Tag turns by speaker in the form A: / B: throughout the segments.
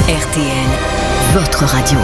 A: RTL, votre radio.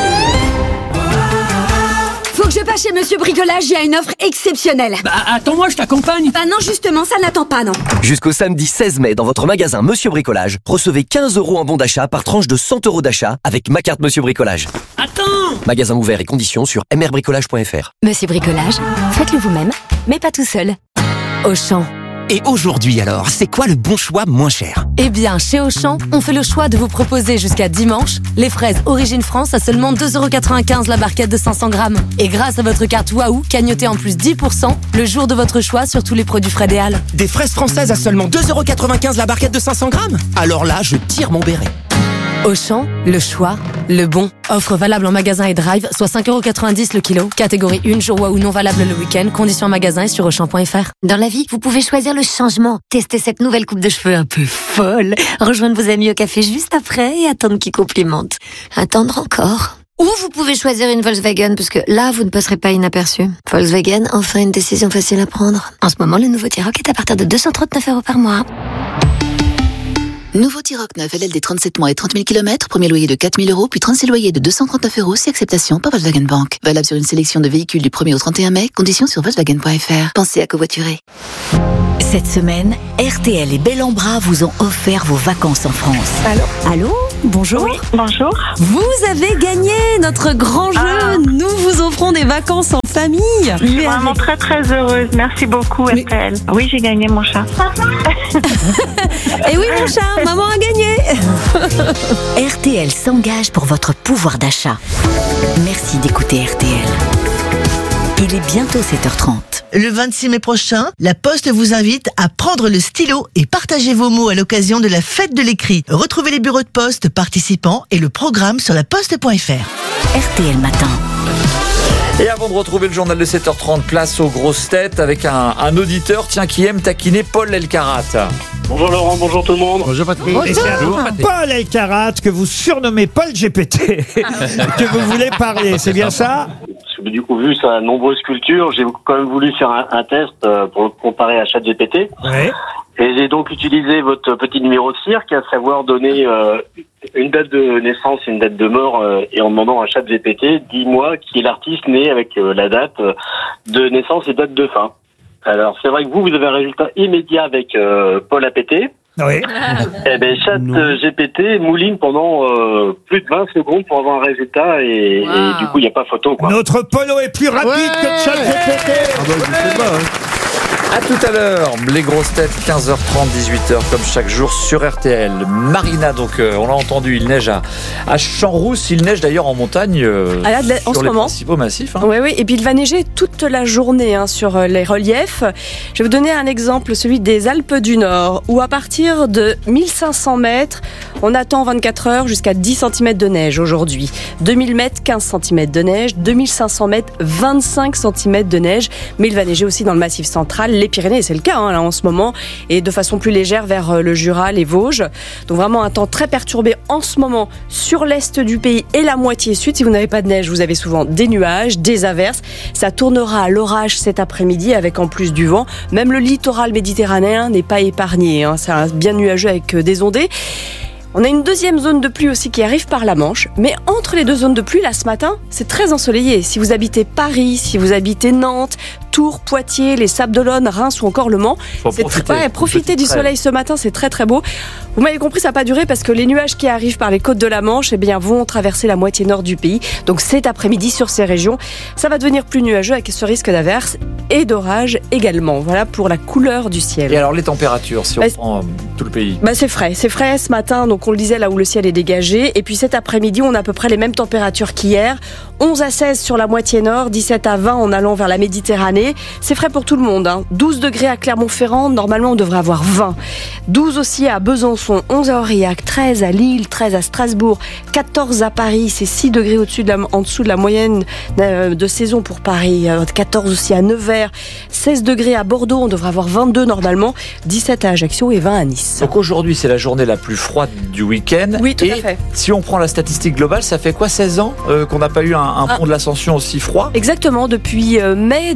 B: Faut que je passe chez Monsieur Bricolage, il y a une offre exceptionnelle.
C: Attends-moi, je t'accompagne.
B: Non, justement, ça n'attend pas, non.
D: Jusqu'au samedi 16 mai, dans votre magasin Monsieur Bricolage, recevez 15 € en bon d'achat par tranche de 100 € d'achat avec ma carte Monsieur Bricolage.
C: Attends.
D: Magasin ouvert et conditions sur mrbricolage.fr.
A: Monsieur Bricolage, faites-le vous-même, mais pas tout seul. Auchan.
E: Et aujourd'hui alors, c'est quoi le bon choix moins cher ?
A: Eh bien, chez Auchan, on fait le choix de vous proposer jusqu'à dimanche les fraises Origine France à seulement 2,95 € la barquette de 500 grammes. Et grâce à votre carte Waouh, cagnotez en plus 10% le jour de votre choix sur tous les produits frais des Halles.
E: Des fraises françaises à seulement 2,95 € la barquette de 500 grammes ? Alors là, je tire mon béret.
A: Auchan, le choix, le bon. Offre valable en magasin et drive, soit 5,90 € le kilo. Catégorie 1, jour Waouh non valable le week-end. Conditions en magasin et sur Auchan.fr.
F: Dans la vie, vous pouvez choisir le changement. Tester cette nouvelle coupe de cheveux un peu folle. Rejoindre vos amis au café juste après et attendre qu'ils complimentent. Attendre encore. Ou vous pouvez choisir une Volkswagen, parce que là, vous ne passerez pas inaperçu. Volkswagen, enfin une décision facile à prendre. En ce moment, le nouveau T-Roc est à partir de 239 € par mois.
G: Nouveau T-Roc 9 LLD 37 mois et 30 000 km, premier loyer de 4 000 €, puis 36 loyers de 239 € si acceptation par Volkswagen Bank. Valable sur une sélection de véhicules du 1er au 31 mai, conditions sur Volkswagen.fr. Pensez à covoiturer.
H: Cette semaine, RTL et Bel en Bras vous ont offert vos vacances en France.
I: Allô, bonjour.
J: Oui, bonjour.
I: Vous avez gagné notre grand jeu. Nous vous offrons des vacances en famille.
J: Je suis vraiment très très heureuse. Merci beaucoup, RTL. Oui, j'ai gagné mon chat.
I: Et oui, mon chat, maman a gagné.
H: RTL s'engage pour votre pouvoir d'achat. Merci d'écouter RTL. Il est bientôt 7h30.
K: Le 26 mai prochain, La Poste vous invite à prendre le stylo et partager vos mots à l'occasion de la fête de l'écrit. Retrouvez les bureaux de poste participants et le programme sur laposte.fr.
H: RTL Matin.
L: Et avant de retrouver le journal de 7h30, place aux grosses têtes avec un auditeur qui aime taquiner Paul Elkarat.
M: Bonjour Laurent, bonjour tout le monde.
N: Bonjour Patrick.
O: Et c'est Paul Elkarat que vous surnommez Paul GPT que vous voulez parler, c'est bien ça?
M: Du coup, vu sa nombreuse culture, j'ai quand même voulu faire un test pour le comparer à ChatGPT.
O: Ouais.
M: Et j'ai donc utilisé votre petit numéro de cirque, à savoir donner une date de naissance et une date de mort, et en demandant à ChatGPT, dis-moi qui est l'artiste né avec la date de naissance et date de fin. Alors, c'est vrai que vous avez un résultat immédiat avec Paul APT.
O: Oui.
M: Eh ben, ChatGPT mouline pendant plus de 20 secondes pour avoir un résultat et du coup, il n'y a pas photo, quoi.
O: Notre Polo est plus rapide que ChatGPT.
L: Ah bah, je sais pas, À tout à l'heure, les grosses têtes, 15h30, 18h, comme chaque jour sur RTL. Marina, donc on l'a entendu, il neige à Champs-Rousse, il neige d'ailleurs en montagne
I: en
L: sur
I: ce
L: les
I: moment.
L: principaux massifs. Hein.
I: Oui, et puis il va neiger toute la journée sur les reliefs. Je vais vous donner un exemple, celui des Alpes du Nord, où à partir de 1500 mètres, on attend 24 heures jusqu'à 10 cm de neige aujourd'hui. 2000 mètres, 15 cm de neige. 2500 mètres, 25 cm de neige. Mais il va neiger aussi dans le Massif central, les Pyrénées, c'est le cas là en ce moment, et de façon plus légère vers le Jura, les Vosges. Donc vraiment un temps très perturbé en ce moment sur l'est du pays et la moitié sud. Si vous n'avez pas de neige, vous avez souvent des nuages, des averses. Ça tournera à l'orage cet après-midi avec en plus du vent. Même le littoral méditerranéen n'est pas épargné. C'est bien nuageux avec des ondées. On a une deuxième zone de pluie aussi qui arrive par la Manche, mais entre les deux zones de pluie, là ce matin, c'est très ensoleillé. Si vous habitez Paris, si vous habitez Nantes, Tours, Poitiers, les Sables-d'Olonne, Reims ou encore Le Mans, profitez du soleil ce matin, c'est très très beau. Vous m'avez compris, ça n'a pas duré parce que les nuages qui arrivent par les côtes de la Manche vont traverser la moitié nord du pays. Donc cet après-midi sur ces régions, ça va devenir plus nuageux avec ce risque d'averse et d'orage également. Voilà pour la couleur du ciel.
L: Et alors les températures, si on prend tout le pays?
I: C'est frais ce matin, donc on le disait là où le ciel est dégagé. Et puis cet après-midi, on a à peu près les mêmes températures qu'hier. 11 à 16 sur la moitié nord, 17 à 20 en allant vers la Méditerranée. C'est frais pour tout le monde. 12 degrés à Clermont-Ferrand, normalement on devrait avoir 20. 12 aussi à Besançon, 11 à Aurillac, 13 à Lille, 13 à Strasbourg, 14 à Paris, c'est 6 degrés en dessous de la moyenne de saison pour Paris. 14 aussi à Nevers, 16 degrés à Bordeaux, on devrait avoir 22 normalement, 17 à Ajaccio et 20 à Nice.
L: Donc aujourd'hui c'est la journée la plus froide du week-end.
I: Oui, tout à fait.
L: Si on prend la statistique globale, ça fait quoi, 16 ans qu'on n'a pas eu un pont de l'Ascension aussi froid?
I: Exactement, depuis mai 2000.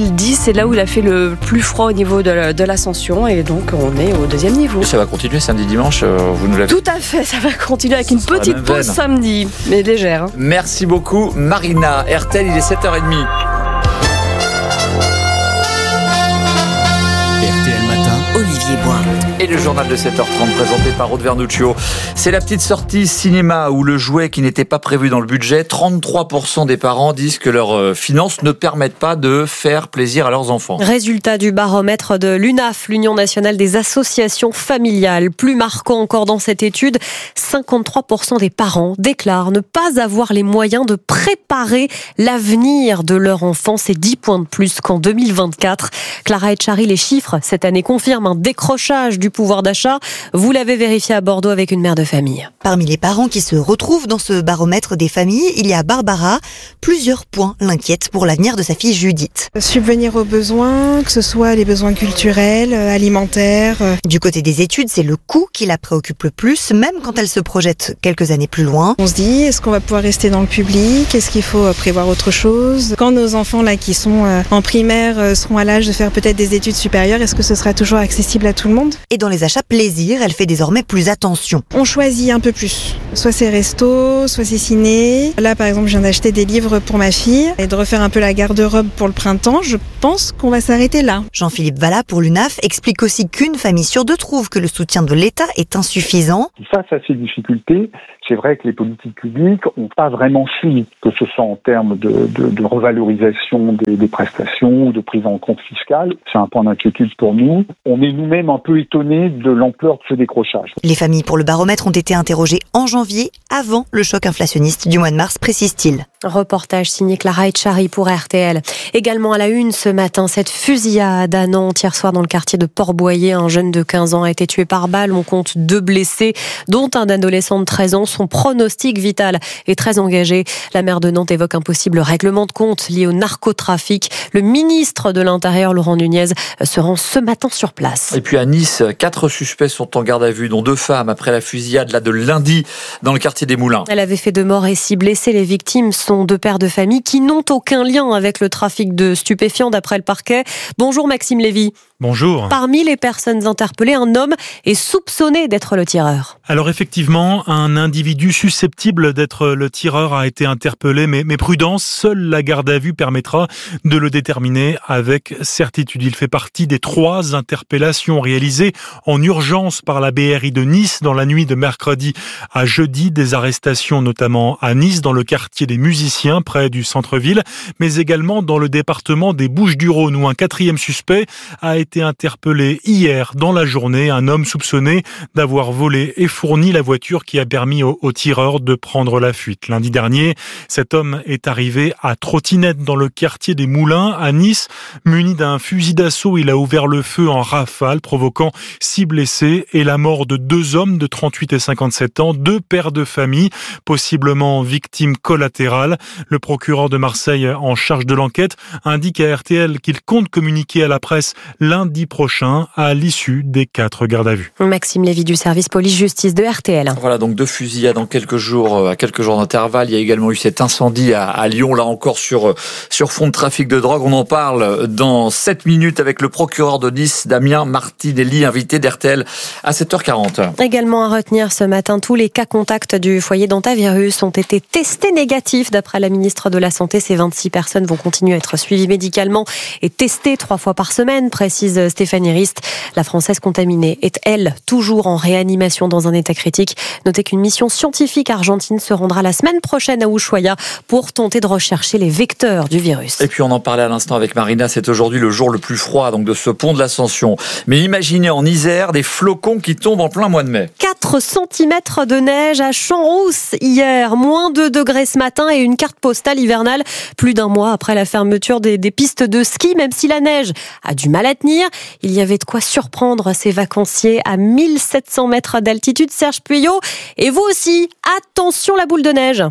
I: 2010, c'est là où il a fait le plus froid au niveau de l'ascension et donc on est au 2e niveau.
L: Ça va continuer samedi, dimanche, vous nous l'avez...
I: Tout à fait, ça va continuer avec une petite pause samedi, mais légère.
L: Merci beaucoup Marina. RTL, il est 7h30.
C: RTL Matin, Olivier Bois.
L: Et le journal de 7h30 présenté par Aude Vernuccio. C'est la petite sortie cinéma où le jouet qui n'était pas prévu dans le budget, 33% des parents disent que leurs finances ne permettent pas de faire plaisir à leurs enfants.
N: Résultat du baromètre de l'UNAF, l'Union nationale des associations familiales. Plus marquant encore dans cette étude, 53% des parents déclarent ne pas avoir les moyens de préparer l'avenir de leur enfant. C'est 10 points de plus qu'en 2024. Clara Etchari, les chiffres cette année confirment un décrochage du pouvoir d'achat. Vous l'avez vérifié à Bordeaux avec une mère de famille.
P: Parmi les parents qui se retrouvent dans ce baromètre des familles, il y a Barbara. Plusieurs points l'inquiètent pour l'avenir de sa fille Judith.
Q: Subvenir aux besoins, que ce soit les besoins culturels, alimentaires.
P: Du côté des études, c'est le coût qui la préoccupe le plus, même quand elle se projette quelques années plus loin.
Q: On se dit, est-ce qu'on va pouvoir rester dans le public? Est-ce qu'il faut prévoir autre chose? Quand nos enfants là qui sont en primaire seront à l'âge de faire peut-être des études supérieures, est-ce que ce sera toujours accessible à tout le monde?
P: Et dans les achats plaisir, elle fait désormais plus attention.
Q: On choisit un peu plus. Soit c'est resto, soit c'est ciné. Là, par exemple, je viens d'acheter des livres pour ma fille et de refaire un peu la garde-robe pour le printemps. Je pense qu'on va s'arrêter là.
P: Jean-Philippe Vallat, pour l'UNAF, explique aussi qu'une famille sur deux trouve que le soutien de l'État est insuffisant.
R: Face à ces difficultés, c'est vrai que les politiques publiques n'ont pas vraiment suivi, que ce soit en termes de revalorisation des prestations ou de prise en compte fiscale. C'est un point d'inquiétude pour nous. On est nous-mêmes un peu étonnés de l'ampleur de ce décrochage.
P: Les familles pour le baromètre ont été interrogées en janvier, avant le choc inflationniste du mois de mars, précise-t-il.
N: Reportage signé Clara Etchari pour RTL. Également à la une ce matin, cette fusillade à Nantes hier soir dans le quartier de Port-Boyer. Un jeune de 15 ans a été tué par balle. On compte 2 blessés, dont un adolescent de 13 ans. Son pronostic vital est très engagé. La maire de Nantes évoque un possible règlement de compte lié au narcotrafic. Le ministre de l'Intérieur, Laurent Nunez, se rend ce matin sur place.
L: Et puis à Nice, 4 suspects sont en garde à vue, dont 2 femmes après la fusillade de lundi dans le quartier des Moulins.
N: Elle avait fait 2 morts et 6 blessés. Les victimes sont 2 pères de famille qui n'ont aucun lien avec le trafic de stupéfiants d'après le parquet. Bonjour Maxime Lévy.
S: Bonjour.
N: Parmi les personnes interpellées, un homme est soupçonné d'être le tireur.
S: Alors effectivement, un individu susceptible d'être le tireur a été interpellé, mais prudence, seule la garde à vue permettra de le déterminer avec certitude. Il fait partie des 3 interpellations réalisées en urgence par la BRI de Nice dans la nuit de mercredi à jeudi. Des arrestations notamment à Nice, dans le quartier des Musiciens, près du centre-ville, mais également dans le département des Bouches-du-Rhône, où un 4e suspect a été interpellé hier dans la journée, un homme soupçonné d'avoir volé et fourni la voiture qui a permis au tireur de prendre la fuite. Lundi dernier, cet homme est arrivé à trottinette dans le quartier des Moulins à Nice. Muni d'un fusil d'assaut, il a ouvert le feu en rafale, provoquant 6 blessés et la mort de 2 hommes de 38 et 57 ans, 2 pères de famille, possiblement victimes collatérales. Le procureur de Marseille en charge de l'enquête indique à RTL qu'il compte communiquer à la presse lundi prochain à l'issue des 4 gardes à vue.
N: Maxime Lévy du service police-justice de RTL.
L: Voilà, donc 2 fusillades en quelques jours, à quelques jours d'intervalle. Il y a également eu cet incendie à Lyon, là encore sur fond de trafic de drogue. On en parle dans 7 minutes avec le procureur de Nice, Damien Martinelli, invité d'RTL à 7h40.
N: Également à retenir ce matin, tous les cas contacts du foyer d'Antavirus ont été testés négatifs. D'après la ministre de la Santé, ces 26 personnes vont continuer à être suivies médicalement et testées 3 fois par semaine, précise Stéphanie Rist. La Française contaminée est, elle, toujours en réanimation dans un état critique. Notez qu'une mission scientifique argentine se rendra la semaine prochaine à Ushuaia pour tenter de rechercher les vecteurs du virus.
L: Et puis on en parlait à l'instant avec Marina, c'est aujourd'hui le jour le plus froid donc de ce pont de l'Ascension. Mais imaginez en Isère des flocons qui tombent en plein mois de mai.
N: 4 cm de neige à Champs-Rousse hier, moins 2 degrés ce matin et une carte postale hivernale plus d'1 mois après la fermeture des pistes de ski. Même si la neige a du mal à tenir, il y avait de quoi surprendre ces vacanciers à 1700 mètres d'altitude. Serge Puyot, et vous aussi, attention la boule de neige.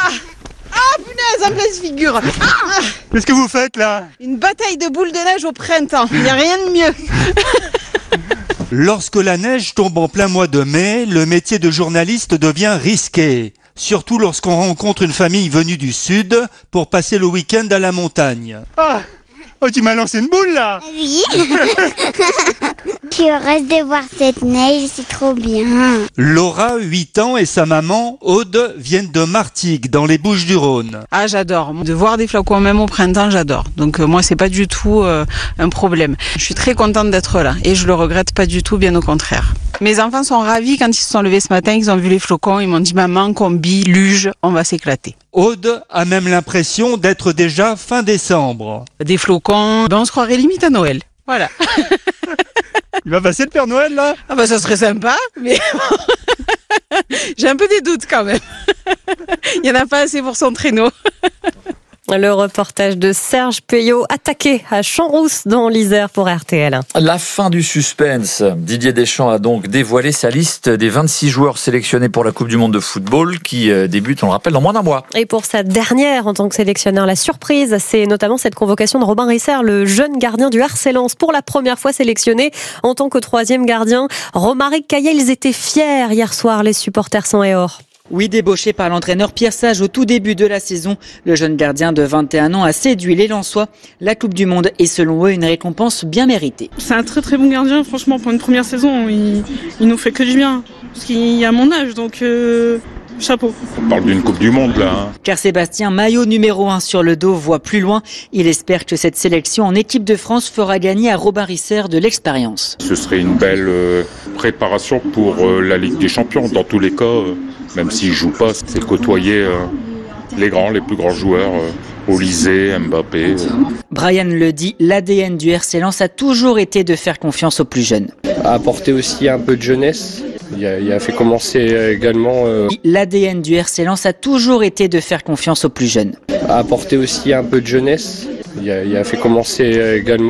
T: Punaise, en pleine figure.
U: Qu'est-ce que vous faites là?
T: Une bataille de boules de neige au printemps, il n'y a rien de mieux.
U: Lorsque la neige tombe en plein mois de mai, le métier de journaliste devient risqué. Surtout lorsqu'on rencontre une famille venue du sud pour passer le week-end à la montagne. Oh, tu m'as lancé une boule là.
B: Oui. Je suis heureuse de voir cette neige, c'est trop bien.
U: Laura, 8 ans, et sa maman, Aude, viennent de Martigues, dans les Bouches-du-Rhône.
T: Ah, j'adore. De voir des flocons même au printemps, j'adore. Donc moi, c'est pas du tout un problème. Je suis très contente d'être là et je le regrette pas du tout, bien au contraire. Mes enfants sont ravis quand ils se sont levés ce matin, ils ont vu les flocons, ils m'ont dit maman, combi, luge, on va s'éclater.
U: Aude a même l'impression d'être déjà fin décembre.
T: Des flocons, on se croirait limite à Noël. Voilà.
U: Il va passer le Père Noël là?
T: Ah bah ça serait sympa, mais j'ai un peu des doutes quand même. Il n'y en a pas assez pour son traîneau.
N: Le reportage de Serge Payot, attaqué à Champs-Rousse dans l'Isère pour RTL.
L: La fin du suspense. Didier Deschamps a donc dévoilé sa liste des 26 joueurs sélectionnés pour la Coupe du Monde de football qui débute, on le rappelle, dans moins d'un mois.
N: Et pour sa dernière en tant que sélectionneur, la surprise, c'est notamment cette convocation de Robin Risser, le jeune gardien du RC Lens, pour la première fois sélectionné en tant que 3e gardien. Romaric Caillet, ils étaient fiers hier soir, les supporters sang et or.
V: Oui, débauché par l'entraîneur Pierre Sage au tout début de la saison, le jeune gardien de 21 ans a séduit les Lensois. La Coupe du Monde est selon eux une récompense bien méritée.
W: C'est un très très bon gardien, franchement, pour une première saison, il nous fait que du bien. Parce qu'il est à mon âge, donc chapeau.
X: On parle d'une Coupe du Monde là.
V: Car Sébastien, maillot numéro 1 sur le dos, voit plus loin. Il espère que cette sélection en équipe de France fera gagner à Robin Risser de l'expérience.
X: Ce serait une belle préparation pour la Ligue des Champions. Dans tous les cas, même s'il ne joue pas, c'est côtoyer les plus grands joueurs, Olysée, Mbappé.
V: Brian le dit, l'ADN du RC Lens a toujours été de faire confiance aux plus jeunes.
Y: Apporter aussi un peu de jeunesse. Il a fait commencer également...
V: L'ADN du RC Lens a toujours été de faire confiance aux plus jeunes.
Y: Apporter aussi un peu de jeunesse. Il a fait commencer également...